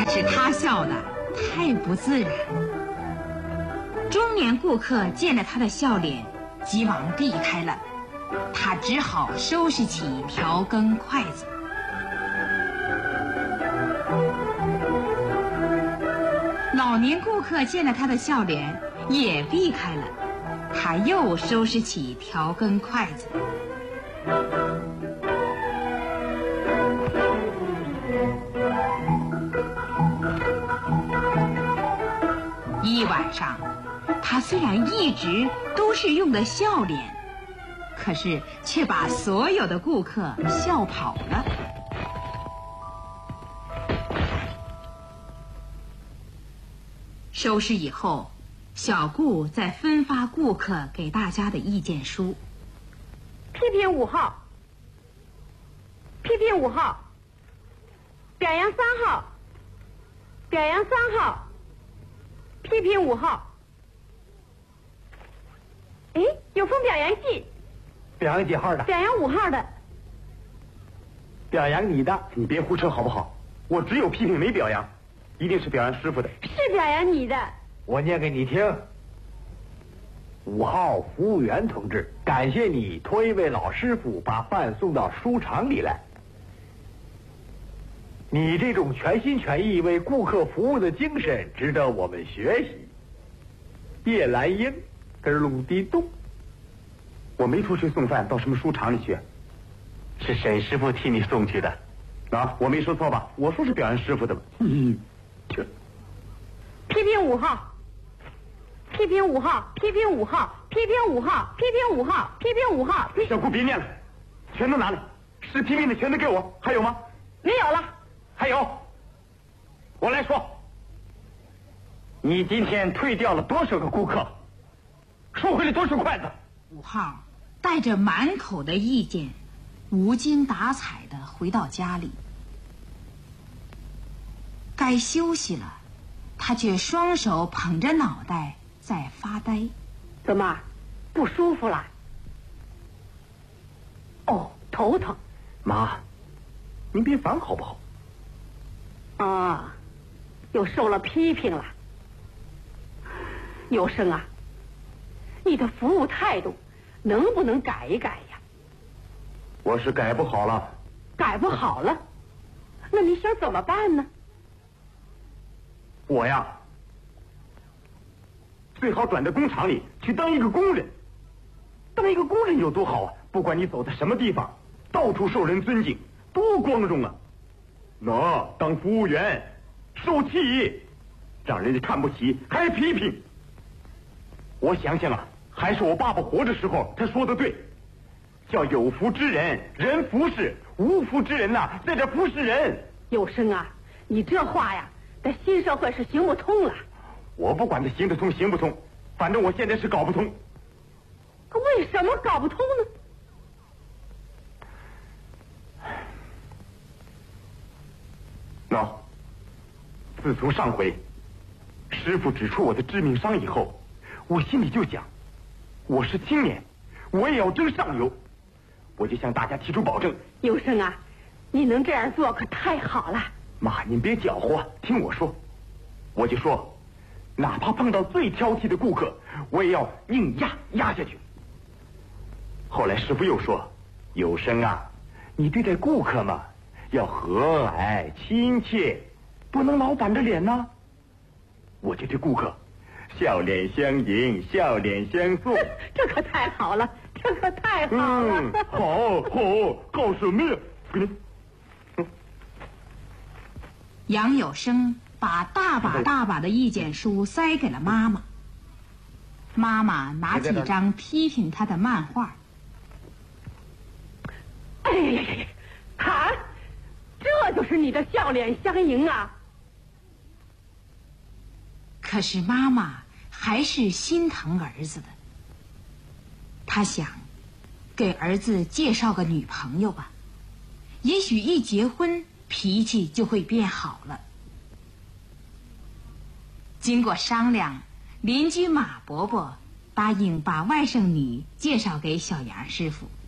是他笑得太不自然。中年顾客见了他的笑脸，急忙避开了，他只好收拾起调羹筷子。老年顾客见了他的笑脸，也避开了，他又收拾起调羹筷子。一晚上，他虽然一直都是用的笑脸，可是却把所有的顾客笑跑了。收拾以后，小顾再分发顾客给大家的意见书。 批评5号，批评5号，表扬3号，表扬3号，批评5号。哎，有封表扬信。 表扬几号的？ 表扬5号的。 表扬你的，你别胡扯好不好？我只有批评没表扬，一定是表扬师傅的。 是表扬你的。 我念给你听。5号服务员同志，感谢你托一位老师傅把饭送到书场里来。你这种全心全意为顾客服务的精神值得我们学习。叶兰英，根隆地洞。我没出去送饭，到什么书场里去？是沈师傅替你送去的。啊，我没说错吧？我说是表扬师傅的吧？这。 批评5号。批评5号，批评5号，批评5号，批评5号，批评5号。 小顾别念了，全都拿来，是批评的全都给我。还有吗？ 没有了。 还有，我来说，你今天退掉了多少个顾客？收回了多少筷子 ？5号带着满口的意见，无精打采地回到家里。该休息了，他却双手捧着脑袋在发呆。 怎么，不舒服了？哦，头疼。 妈，您别烦好不好？ 啊，又受了批评了。有生啊，你的服务态度能不能改一改呀？ 我是改不好了。 改不好了？那你想怎么办呢？ 我呀，最好转到工厂里去当一个工人。当一个工人有多好啊！不管你走在什么地方，到处受人尊敬，多光荣啊！当服务员受气，让人家看不起，还批评。我想想啊，还是我爸爸活着时候他说的对，叫有福之人人服侍，无福之人呐，在这服侍人。 有生啊，你这话呀，在新社会是行不通了。 我不管他行得通行不通，反正我现在是搞不通。 可为什么搞不通呢？ 自从上回师傅指出我的致命伤以后，我心里就想，我是青年，我也要争上游。我就向大家提出保证。 有生啊，你能这样做可太好了。 妈，您别搅和，听我说。我就说，哪怕碰到最挑剔的顾客，我也要硬压下去。后来师傅又说，有生啊，你对待顾客嘛，要和蔼亲切，不能老板着脸呐。我就对顾客笑脸相迎，笑脸相送。 这可太好了，这可太好了。 好什么呀？ 杨有生把大把的意见书塞给了妈妈。妈妈拿几张批评他的漫画。 哎呀，看，这就是你的笑脸相迎啊！ 可是妈妈还是心疼儿子的。她想给儿子介绍个女朋友吧，也许一结婚脾气就会变好了。经过商量，邻居马伯伯答应把外甥女介绍给小杨师傅。